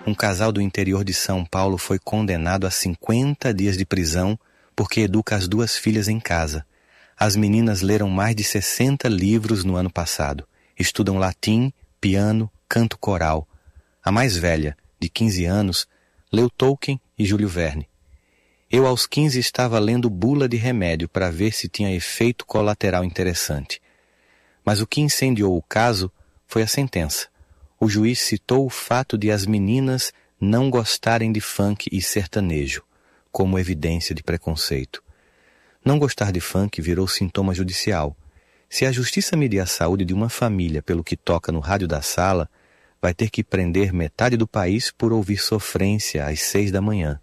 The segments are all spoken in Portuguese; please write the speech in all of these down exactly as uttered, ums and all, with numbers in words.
Um casal do interior de São Paulo foi condenado a cinquenta dias de prisão porque educa as duas filhas em casa. As meninas leram mais de sessenta livros no ano passado. Estudam latim, piano, canto coral. A mais velha, de quinze anos, leu Tolkien e Júlio Verne. Eu, aos quinze, estava lendo bula de remédio para ver se tinha efeito colateral interessante. Mas o que incendiou o caso foi a sentença. O juiz citou o fato de as meninas não gostarem de funk e sertanejo, como evidência de preconceito. Não gostar de funk virou sintoma judicial. Se a justiça medir a saúde de uma família pelo que toca no rádio da sala, vai ter que prender metade do país por ouvir sofrência às seis da manhã.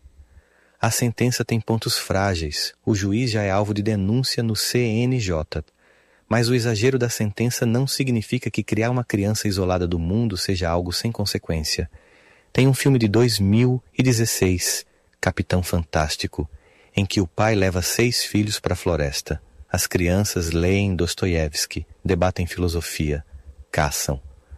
A sentença tem pontos frágeis. O juiz já é alvo de denúncia no C N J. Mas o exagero da sentença não significa que criar uma criança isolada do mundo seja algo sem consequência. Tem um filme de dois mil e dezesseis, Capitão Fantástico, em que o pai leva seis filhos para a floresta. As crianças leem Dostoiévski, debatem filosofia, caçam.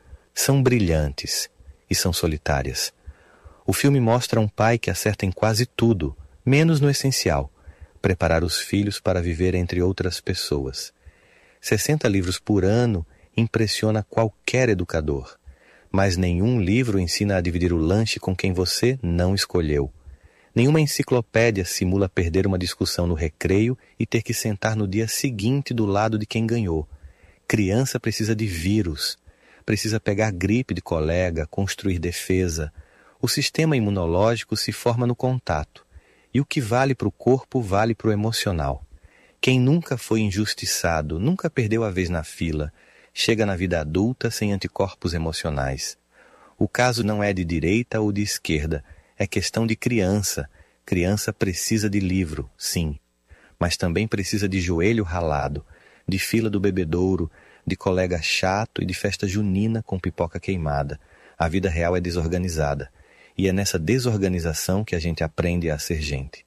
São brilhantes e são solitárias. O filme mostra um pai que acerta em quase tudo, menos no essencial, preparar os filhos para viver entre outras pessoas. sessenta livros por ano impressiona qualquer educador, mas nenhum livro ensina a dividir o lanche com quem você não escolheu. Nenhuma enciclopédia simula perder uma discussão no recreio e ter que sentar no dia seguinte do lado de quem ganhou. Criança precisa de vírus, precisa pegar gripe de colega, construir defesa. O sistema imunológico se forma no contato, e o que vale para o corpo vale para o emocional. Quem nunca foi injustiçado, nunca perdeu a vez na fila, chega na vida adulta sem anticorpos emocionais. O caso não é de direita ou de esquerda, é questão de criança. Criança precisa de livro, sim, mas também precisa de joelho ralado, de fila do bebedouro, de colega chato e de festa junina com pipoca queimada. A vida real é desorganizada. E é nessa desorganização que a gente aprende a ser gente.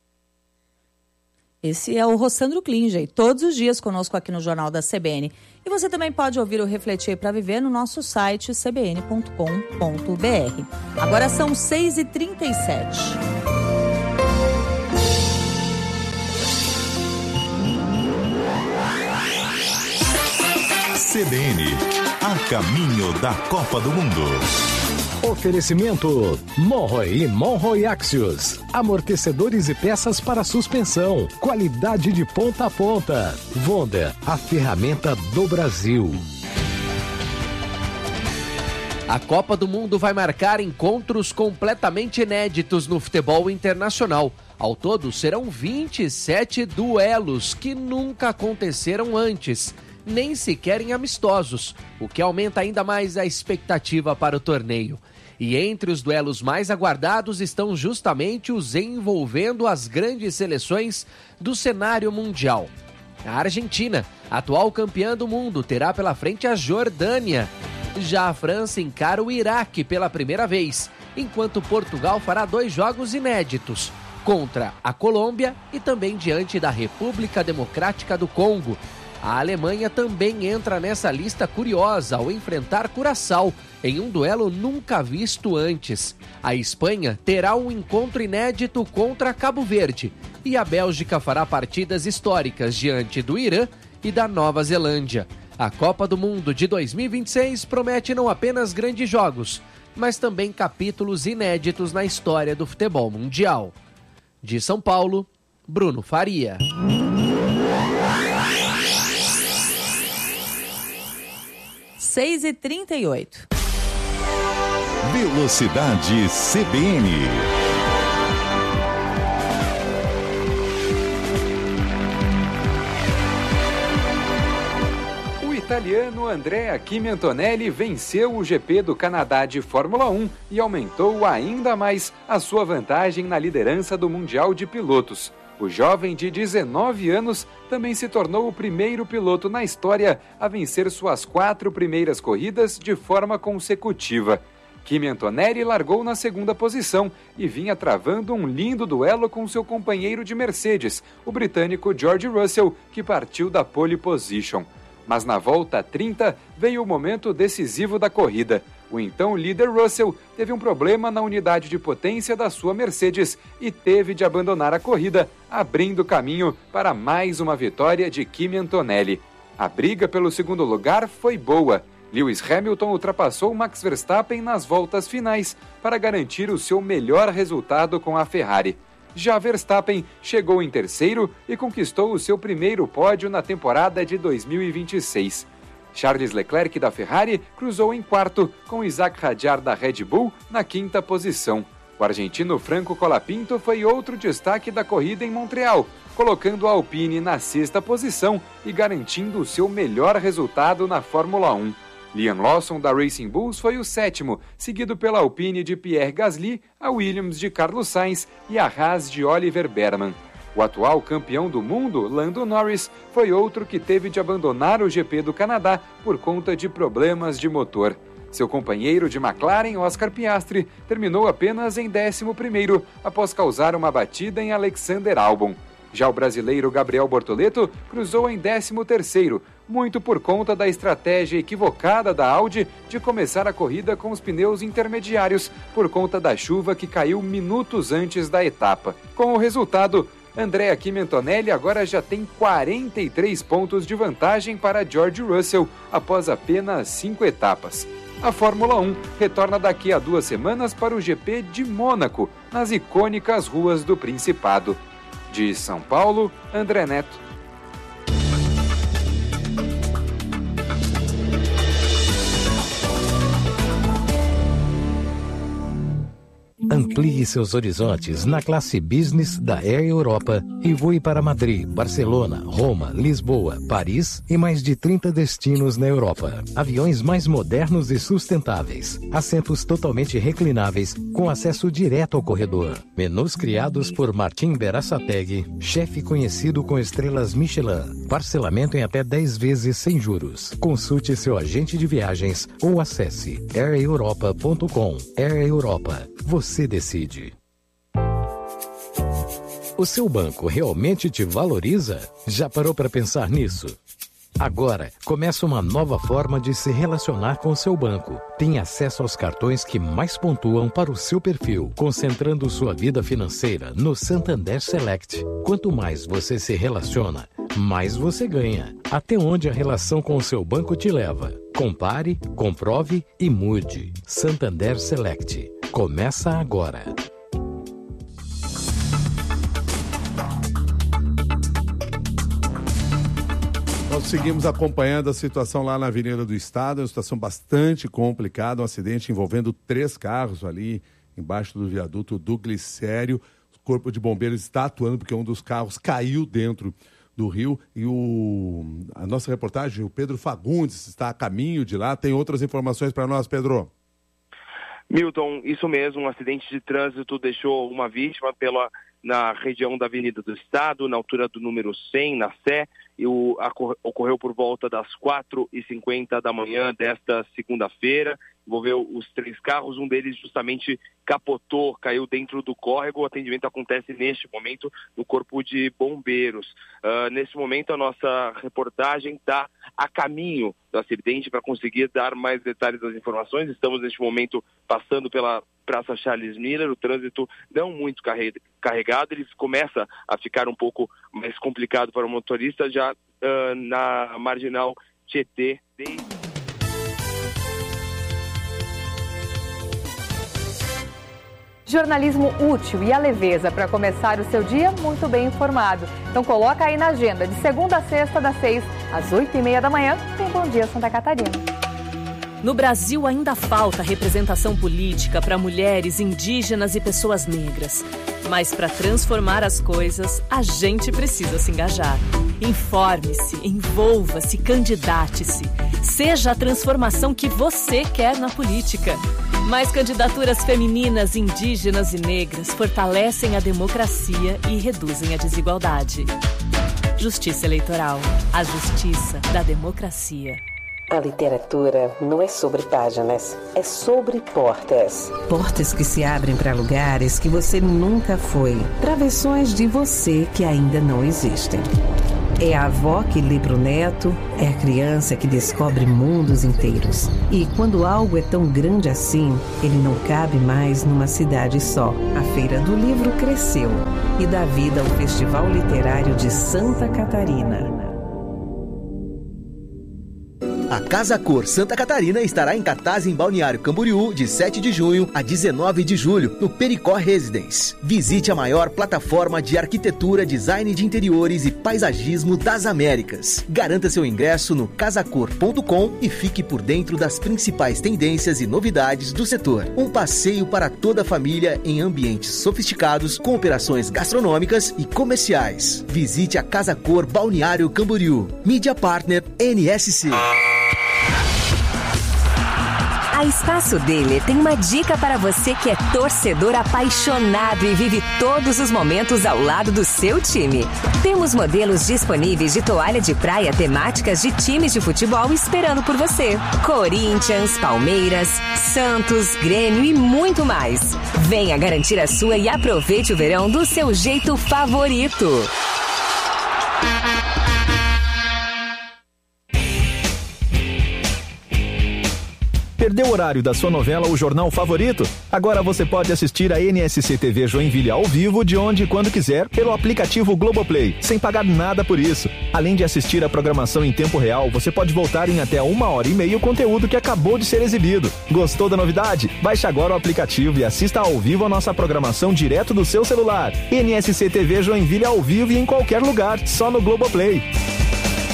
Esse é o Rossandro Klinger, todos os dias conosco aqui no Jornal da C B N. E você também pode ouvir o Refletir para Viver no nosso site c b n ponto com ponto b r. Agora são seis e trinta e sete. C B N, a caminho da Copa do Mundo. Oferecimento Monroe e Monroe Axios. Amortecedores e peças para suspensão. Qualidade de ponta a ponta. Vonda, a ferramenta do Brasil. A Copa do Mundo vai marcar encontros completamente inéditos no futebol internacional. Ao todo, serão vinte e sete duelos que nunca aconteceram antes, nem sequer em amistosos, o que aumenta ainda mais a expectativa para o torneio. E entre os duelos mais aguardados estão justamente os envolvendo as grandes seleções do cenário mundial. A Argentina, atual campeã do mundo, terá pela frente a Jordânia. Já a França encara o Iraque pela primeira vez, enquanto Portugal fará dois jogos inéditos, contra a Colômbia e também diante da República Democrática do Congo. A Alemanha também entra nessa lista curiosa ao enfrentar Curaçao em um duelo nunca visto antes. A Espanha terá um encontro inédito contra Cabo Verde e a Bélgica fará partidas históricas diante do Irã e da Nova Zelândia. A Copa do Mundo de dois mil e vinte e seis promete não apenas grandes jogos, mas também capítulos inéditos na história do futebol mundial. De São Paulo, Bruno Faria. seis e trinta e oito. Velocidade C B N. O italiano Andrea Kimi Antonelli venceu o G P do Canadá de Fórmula um e aumentou ainda mais a sua vantagem na liderança do Mundial de Pilotos. O jovem de dezenove anos também se tornou o primeiro piloto na história a vencer suas quatro primeiras corridas de forma consecutiva. Kimi Antonelli largou na segunda posição e vinha travando um lindo duelo com seu companheiro de Mercedes, o britânico George Russell, que partiu da pole position. Mas na volta trinta veio o momento decisivo da corrida. O então líder Russell teve um problema na unidade de potência da sua Mercedes e teve de abandonar a corrida, abrindo caminho para mais uma vitória de Kimi Antonelli. A briga pelo segundo lugar foi boa. Lewis Hamilton ultrapassou Max Verstappen nas voltas finais para garantir o seu melhor resultado com a Ferrari. Já Verstappen chegou em terceiro e conquistou o seu primeiro pódio na temporada de dois mil e vinte e seis. Charles Leclerc da Ferrari cruzou em quarto, com Isaac Hadjar da Red Bull na quinta posição. O argentino Franco Colapinto foi outro destaque da corrida em Montreal, colocando a Alpine na sexta posição e garantindo o seu melhor resultado na Fórmula um. Liam Lawson da Racing Bulls foi o sétimo, seguido pela Alpine de Pierre Gasly, a Williams de Carlos Sainz e a Haas de Oliver Berman. O atual campeão do mundo, Lando Norris, foi outro que teve de abandonar o G P do Canadá por conta de problemas de motor. Seu companheiro de McLaren, Oscar Piastri, terminou apenas em décimo primeiro, após causar uma batida em Alexander Albon. Já o brasileiro Gabriel Bortoleto cruzou em décimo terceiro, muito por conta da estratégia equivocada da Audi de começar a corrida com os pneus intermediários, por conta da chuva que caiu minutos antes da etapa. Com o resultado, Andrea Kimi Antonelli agora já tem quarenta e três pontos de vantagem para George Russell, após apenas cinco etapas. A Fórmula um retorna daqui a duas semanas para o G P de Mônaco, nas icônicas ruas do Principado. De São Paulo, André Neto. Amplie seus horizontes na classe Business da Air Europa e voe para Madrid, Barcelona, Roma, Lisboa, Paris e mais de trinta destinos na Europa. Aviões mais modernos e sustentáveis. Assentos totalmente reclináveis com acesso direto ao corredor. Menus criados por Martin Berasategui, chefe conhecido com estrelas Michelin. Parcelamento em até dez vezes sem juros. Consulte seu agente de viagens ou acesse air europa ponto com. Air Europa. Você decide. O seu banco realmente te valoriza? Já parou para pensar nisso? Agora, começa uma nova forma de se relacionar com o seu banco. Tem acesso aos cartões que mais pontuam para o seu perfil, concentrando sua vida financeira no Santander Select. Quanto mais você se relaciona, mais você ganha. Até onde a relação com o seu banco te leva? Compare, comprove e mude. Santander Select. Começa agora. Nós seguimos acompanhando a situação lá na Avenida do Estado, uma situação bastante complicada, um acidente envolvendo três carros ali embaixo do viaduto do Glicério. O Corpo de Bombeiros está atuando porque um dos carros caiu dentro do rio e o... a nossa reportagem, o Pedro Fagundes, está a caminho de lá. Tem outras informações para nós, Pedro? Milton, isso mesmo, um acidente de trânsito deixou uma vítima pela, na região da Avenida do Estado, na altura do número cem, na Sé, e o, a, ocorreu por volta das quatro e cinquenta da manhã desta segunda-feira. Envolveu os três carros, um deles justamente capotou, caiu dentro do córrego. O atendimento acontece neste momento no Corpo de Bombeiros. Uh, neste momento a nossa reportagem está a caminho do acidente para conseguir dar mais detalhes das informações. Estamos neste momento passando pela Praça Charles Miller, o trânsito não muito carregado, ele começa a ficar um pouco mais complicado para o motorista já uh, na Marginal Tietê. Desde... Jornalismo útil e a leveza para começar o seu dia muito bem informado. Então coloca aí na agenda, de segunda a sexta, das seis às oito e meia da manhã, tem Bom Dia Santa Catarina. No Brasil ainda falta representação política para mulheres, indígenas e pessoas negras. Mas para transformar as coisas, a gente precisa se engajar. Informe-se, envolva-se, candidate-se. Seja a transformação que você quer na política. Mais candidaturas femininas, indígenas e negras fortalecem a democracia e reduzem a desigualdade. Justiça Eleitoral. A justiça da democracia. A literatura não é sobre páginas, é sobre portas. Portas que se abrem para lugares que você nunca foi, para versões de você que ainda não existem. É a avó que lê pro neto, é a criança que descobre mundos inteiros. E quando algo é tão grande assim, ele não cabe mais numa cidade só. A Feira do Livro cresceu e dá vida ao Festival Literário de Santa Catarina. A Casa Cor Santa Catarina estará em cartaz em Balneário Camboriú de sete de junho a dezenove de julho, no Pericó Residence. Visite a maior plataforma de arquitetura, design de interiores e paisagismo das Américas. Garanta seu ingresso no casacor ponto com e fique por dentro das principais tendências e novidades do setor. Um passeio para toda a família em ambientes sofisticados, com operações gastronômicas e comerciais. Visite a Casa Cor Balneário Camboriú. Mídia Partner N S C. A Espaço Daily tem uma dica para você que é torcedor apaixonado e vive todos os momentos ao lado do seu time. Temos modelos disponíveis de toalha de praia temáticas de times de futebol esperando por você. Corinthians, Palmeiras, Santos, Grêmio e muito mais. Venha garantir a sua e aproveite o verão do seu jeito favorito. Perdeu o horário da sua novela ou jornal favorito? Agora você pode assistir a N S C T V Joinville ao vivo, de onde e quando quiser, pelo aplicativo Globoplay, sem pagar nada por isso. Além de assistir a programação em tempo real, você pode voltar em até uma hora e meia o conteúdo que acabou de ser exibido. Gostou da novidade? Baixe agora o aplicativo e assista ao vivo a nossa programação direto do seu celular. N S C T V Joinville ao vivo e em qualquer lugar, só no Globoplay.